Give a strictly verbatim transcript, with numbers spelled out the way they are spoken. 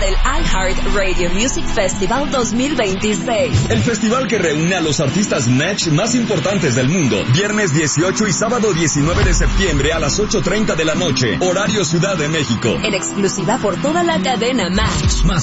del iHeart Radio Music Festival dos mil veintiséis. El festival que reúne a los artistas Match más importantes del mundo. Viernes dieciocho y sábado diecinueve de septiembre a las ocho treinta de la noche. Horario Ciudad de México. En exclusiva por toda la cadena Match. Más